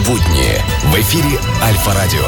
будни в эфире Альфа-радио.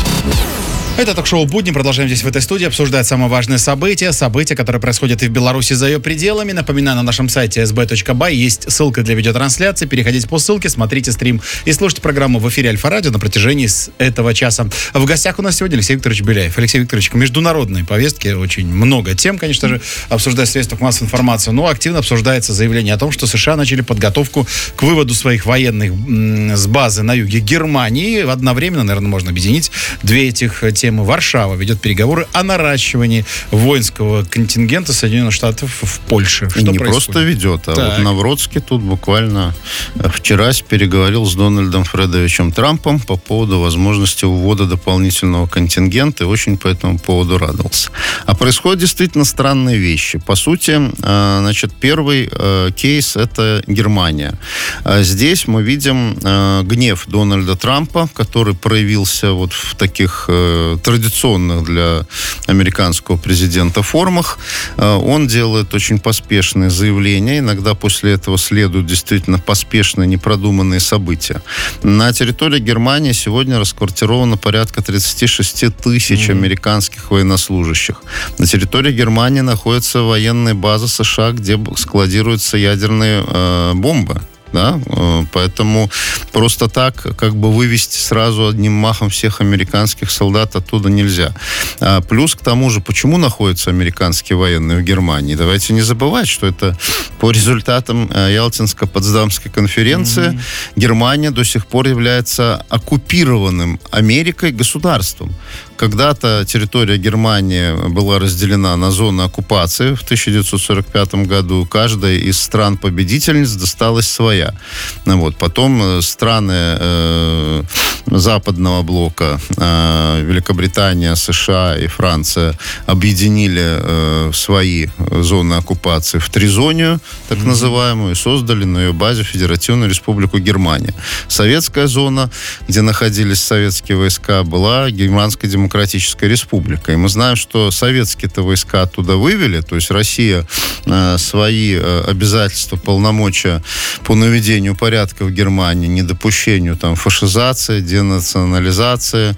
Это ток-шоу «Будни». Продолжаем здесь, в этой студии, обсуждать самые важные события, которые происходят и в Беларуси за ее пределами. Напоминаю, на нашем сайте sb.by есть ссылка для видеотрансляции. Переходите по ссылке, смотрите стрим и слушайте программу в эфире Альфа-радио на протяжении этого часа. В гостях у нас сегодня Алексей Викторович Беляев. Алексей Викторович, к международной повестке очень много тем, конечно же, обсуждать в средствах массовой информации, но активно обсуждается заявление о том, что США начали подготовку к выводу своих военных с базы на юге Германии. Одновременно, наверное, можно объединить две этих темы. Варшава ведет переговоры о наращивании воинского контингента Соединенных Штатов в Польше. Что не происходит? Просто ведет, а вот Навроцкий тут буквально вчера переговорил с Дональдом Фредовичем Трампом по поводу возможности увода дополнительного контингента и очень по этому поводу радовался. А происходят действительно странные вещи. По сути, значит, первый кейс — это Германия. Здесь мы видим гнев Дональда Трампа, который проявился вот в таких традиционных для американского президента формах. Он делает очень поспешные заявления. Иногда после этого следуют действительно поспешные, непродуманные события. На территории Германии сегодня расквартировано порядка 36 тысяч американских военнослужащих. На территории Германии находятся военные базы США, где складируются ядерные бомбы. Да? Поэтому просто так как бы вывести сразу одним махом всех американских солдат оттуда нельзя. Плюс к тому же, почему находятся американские военные в Германии? Давайте не забывать, что это по результатам Ялтинско-Потсдамской конференции Германия до сих пор является оккупированным Америкой государством. Когда-то территория Германии была разделена на зоны оккупации в 1945 году. Каждой из стран-победительниц досталась своя. Вот. Потом страны западного блока, Великобритания, США и Франция, объединили свои зоны оккупации в тризонию, так называемую, и создали на ее базе Федеративную Республику Германия. Советская зона, где находились советские войска, была Германской Демократической Республикой. И мы знаем, что советские-то войска оттуда вывели, то есть Россия свои обязательства, полномочия по наведению порядка в Германии, недопущению там фашизации, денационализации,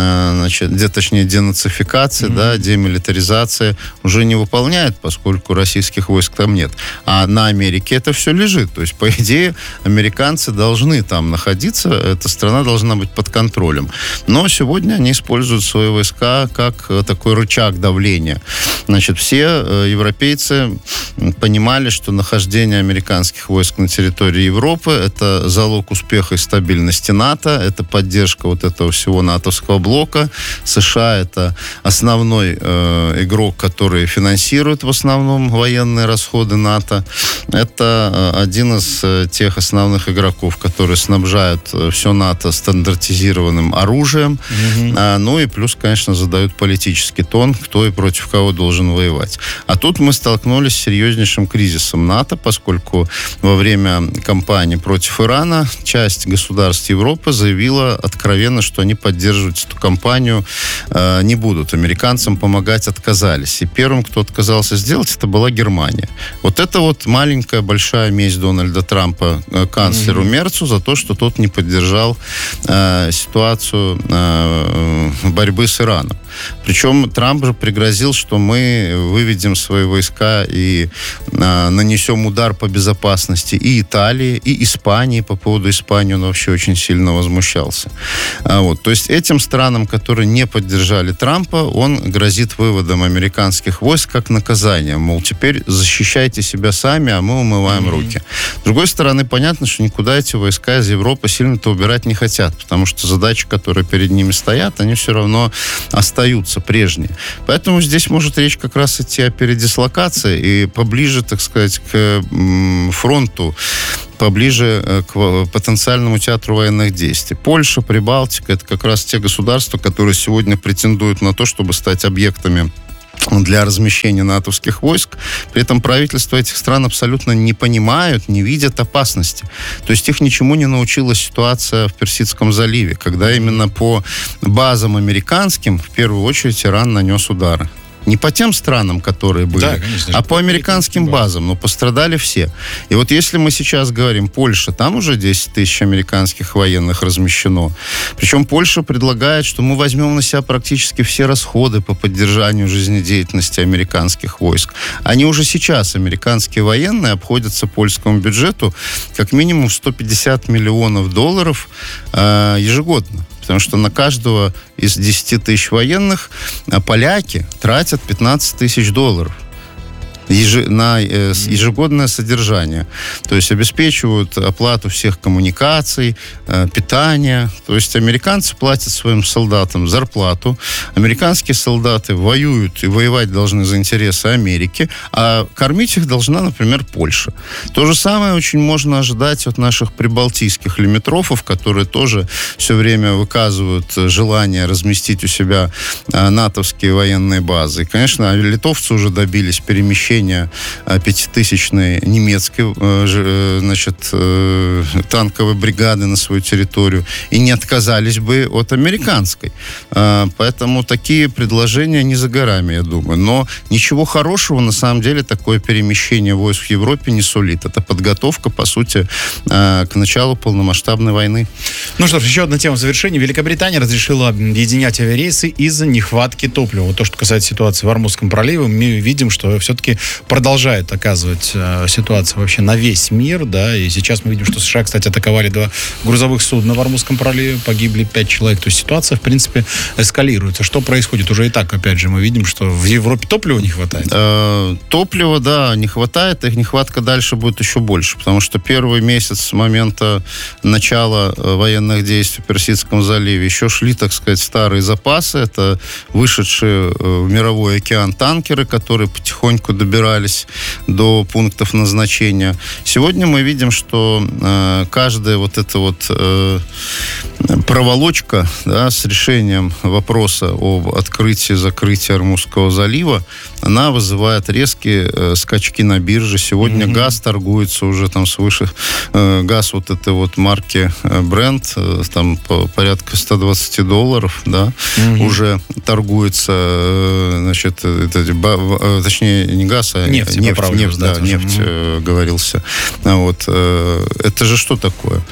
точнее денацификации, демилитаризации уже не выполняет, поскольку российских войск там нет. А на Америке это все лежит. То есть, по идее, американцы должны там находиться, эта страна должна быть под контролем. Но сегодня они используют свои войска как такой рычаг давления. Значит, все европейцы понимали, что нахождение американских войск на территории Европы — это залог успеха и стабильности НАТО, это поддержка вот этого всего натовского блока. США — это основной игрок, который финансирует в основном военные расходы НАТО. Это один из тех основных игроков, которые снабжают все НАТО стандартизированным оружием. Ну и плюс, конечно, задают политический тон, кто и против кого должен воевать. А тут мы столкнулись с серьезнейшим кризисом НАТО, поскольку во время кампании против Ирана часть государств Европы заявила откровенно, что они поддерживать эту кампанию не будут. Американцам помогать отказались. И первым, кто отказался сделать, это была Германия. Вот это вот маленькая большая месть Дональда Трампа канцлеру Мерцу за то, что тот не поддержал ситуацию борьбы с Ираном. Причем Трамп же пригрозил, что мы выведем свои войска и нанесем удар по безопасности и Италии, и Испании. По поводу Испании он вообще очень сильно возмущался. Вот. То есть этим странам, которые не поддержали Трампа, он грозит выводом американских войск как наказание. Мол, теперь защищайте себя сами, а мы умываем руки. С другой стороны, понятно, что никуда эти войска из Европы сильно-то убирать не хотят, потому что задачи, которые перед ними стоят, они все равно остаются прежние. Поэтому здесь может речь как раз идти о передислокации и поближе, так сказать, к фронту, поближе к потенциальному театру военных действий. Польша, Прибалтика — это как раз те государства, которые сегодня претендуют на то, чтобы стать объектами для размещения натовских войск. При этом правительства этих стран абсолютно не понимают, не видят опасности. То есть их ничему не научила ситуация в Персидском заливе, когда именно по базам американским в первую очередь Иран нанес удары. Не по тем странам, которые были, да, конечно, а по американским базам. Но пострадали все. И вот если мы сейчас говорим Польша, там уже 10 тысяч американских военных размещено. Причем Польша предлагает, что мы возьмем на себя практически все расходы по поддержанию жизнедеятельности американских войск. Они уже сейчас, американские военные, обходятся польскому бюджету как минимум 150 миллионов долларов ежегодно. Потому что на каждого из 10 тысяч военных поляки тратят 15 тысяч долларов на ежегодное содержание. То есть обеспечивают оплату всех коммуникаций, питания. То есть американцы платят своим солдатам зарплату. Американские солдаты воюют и воевать должны за интересы Америки, а кормить их должна, например, Польша. То же самое очень можно ожидать от наших прибалтийских лимитрофов, которые тоже все время выказывают желание разместить у себя натовские военные базы. И, конечно, литовцы уже добились перемещения 5000-ной немецкой танковой бригады на свою территорию и не отказались бы от американской. Поэтому такие предложения не за горами, я думаю. Но ничего хорошего, на самом деле, такое перемещение войск в Европе не сулит. Это подготовка, по сути, к началу полномасштабной войны. Ну что ж, еще одна тема в завершении. Великобритания разрешила объединять авиарейсы из-за нехватки топлива. Вот то, что касается ситуации в Армузском проливе, мы видим, что все-таки продолжает оказывать ситуация вообще на весь мир, да, и сейчас мы видим, что США, кстати, атаковали 2 грузовых судна в Армузском проливе, погибли 5 человек, то есть ситуация, в принципе, эскалируется. Что происходит? Уже и так, опять же, мы видим, что в Европе топлива не хватает. Топлива, да, не хватает, их нехватка дальше будет еще больше, потому что первый месяц с момента начала военных действий в Персидском заливе еще шли, так сказать, старые запасы, это вышедшие в мировой океан танкеры, которые потихоньку добирались до пунктов назначения. Сегодня мы видим, что каждая вот эта вот проволочка, да, с решением вопроса об открытии-закрытии Армузского залива, она вызывает резкие скачки на бирже. Сегодня газ торгуется уже там свыше, газ вот этой вот марки Brent, там порядка $120, да, уже торгуется, значит, точнее, не газ, а нефть, говорился. Вот. Это же что такое?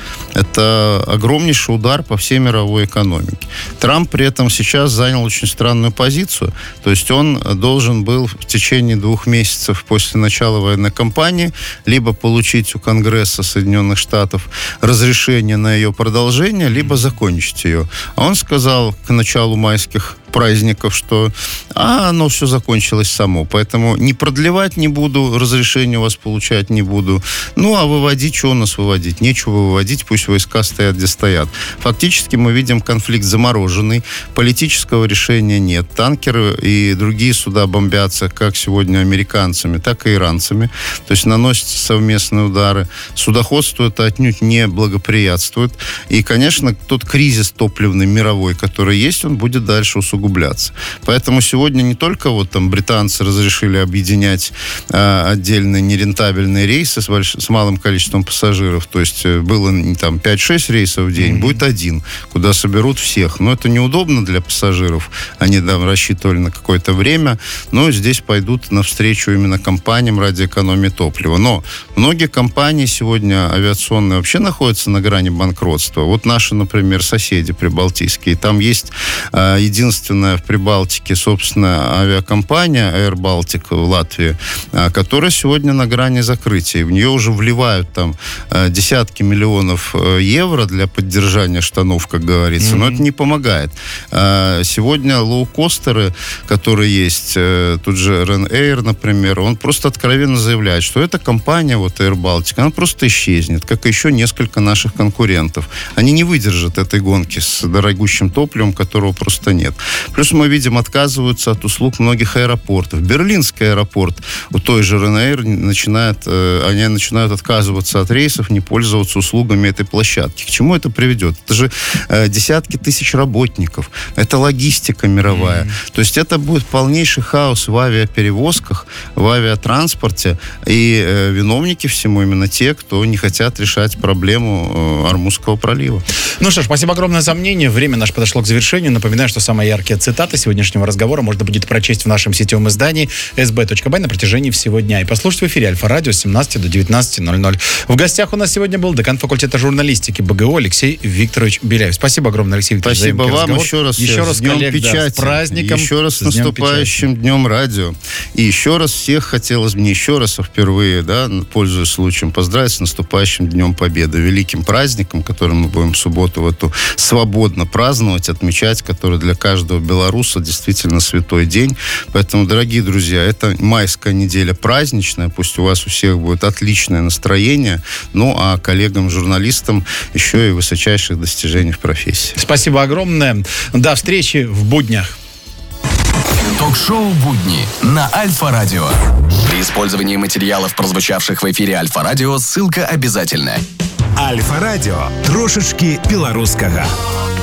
Это огромнейший удар по всей мировой экономике. Трамп при этом сейчас занял очень странную позицию. То есть он должен был в течение 2 месяцев после начала военной кампании либо получить у Конгресса Соединенных Штатов разрешение на ее продолжение, либо закончить ее. А он сказал к началу майских праздников, что оно все закончилось само. Поэтому не продлевать не буду, разрешение у вас получать не буду. Ну, а выводить, что у нас выводить? Нечего выводить, пусть войска стоят, где стоят. Фактически мы видим конфликт замороженный, политического решения нет. Танкеры и другие суда бомбятся как сегодня американцами, так и иранцами. То есть наносятся совместные удары. Судоходству это отнюдь не благоприятствует. И, конечно, тот кризис топливный мировой, который есть, он будет дальше усугубляться. Поэтому сегодня не только вот там британцы разрешили объединять отдельные нерентабельные рейсы с малым количеством пассажиров, то есть было там 5-6 рейсов в день, будет 1, куда соберут всех. Но это неудобно для пассажиров, они там рассчитывали на какое-то время, но здесь пойдут навстречу именно компаниям ради экономии топлива. Но многие компании сегодня авиационные вообще находятся на грани банкротства. Вот наши, например, соседи прибалтийские, там есть единственная в Прибалтике, собственно, авиакомпания Air Baltic в Латвии, которая сегодня на грани закрытия. В нее уже вливают там десятки миллионов евро для поддержания штанов, как говорится, но это не помогает. Сегодня лоукостеры, которые есть, тут же Ryanair, например, он просто откровенно заявляет, что эта компания, вот Air Baltic, она просто исчезнет, как и еще несколько наших конкурентов. Они не выдержат этой гонки с дорогущим топливом, которого просто нет. Плюс мы видим, отказываются от услуг многих аэропортов. Берлинский аэропорт у той же Ryanair они начинают отказываться от рейсов, не пользоваться услугами этой площадки. К чему это приведет? Это же десятки тысяч работников. Это логистика мировая. То есть это будет полнейший хаос в авиаперевозках, в авиатранспорте. И виновники всему именно те, кто не хотят решать проблему Армузского пролива. Ну что ж, спасибо огромное за мнение. Время наше подошло к завершению. Напоминаю, что самые яркие краткие цитаты сегодняшнего разговора можно будет прочесть в нашем сетевом издании sb.by на протяжении всего дня и послушать в эфире Альфа-радио с 17 до 19:00. В гостях у нас сегодня был декан факультета журналистики БГУ Алексей Викторович Беляев. Спасибо огромное, Алексей Викторович. Спасибо вам еще раз с Днем Печати, с праздником, еще раз с наступающим Днем Радио. И еще раз всех хотелось бы, не еще раз, а впервые, пользуясь случаем, поздравить с наступающим Днем Победы, великим праздником, который мы будем в субботу в эту свободно праздновать, отмечать, который для каждого белоруса действительно святой день. Поэтому, дорогие друзья, это майская неделя праздничная, пусть у вас у всех будет отличное настроение, ну а коллегам-журналистам еще и высочайших достижений в профессии. Спасибо огромное. До встречи в буднях. Ток-шоу «Будни» на Альфа-радио. При использовании материалов, прозвучавших в эфире Альфа-радио, ссылка обязательна. Альфа-радио. Трошечки белорусского.